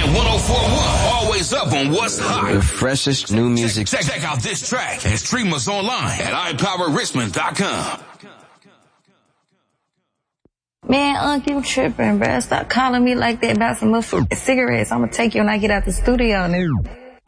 104.1. Always up on what's hot. The freshest new music. Check out this track and stream us online at iPowerRichmond.com. Man, you tripping, bruh. Stop calling me like that about some motherfucking cigarettes. I'm gonna take you when I get out the studio, nigga.